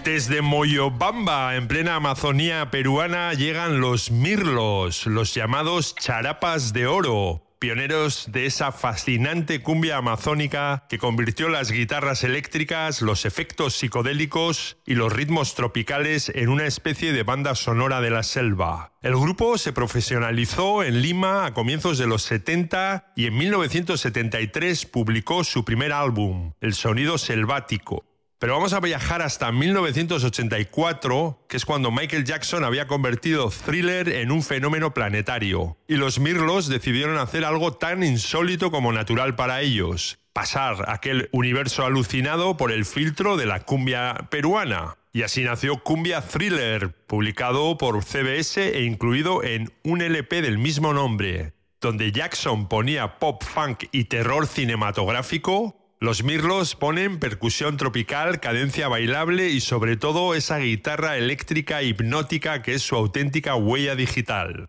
Desde Moyobamba, en plena Amazonía peruana, llegan los mirlos, los llamados charapas de oro, pioneros de esa fascinante cumbia amazónica que convirtió las guitarras eléctricas, los efectos psicodélicos y los ritmos tropicales en una especie de banda sonora de la selva. El grupo se profesionalizó en Lima a comienzos de los 70 y en 1973 publicó su primer álbum, El Sonido Selvático. Pero vamos a viajar hasta 1984, que es cuando Michael Jackson había convertido Thriller en un fenómeno planetario. Y los mirlos decidieron hacer algo tan insólito como natural para ellos: pasar aquel universo alucinado por el filtro de la cumbia peruana. Y así nació Cumbia Thriller, publicado por CBS e incluido en un LP del mismo nombre. Donde Jackson ponía pop, funk y terror cinematográfico, los mirlos ponen percusión tropical, cadencia bailable y sobre todo esa guitarra eléctrica hipnótica que es su auténtica huella digital.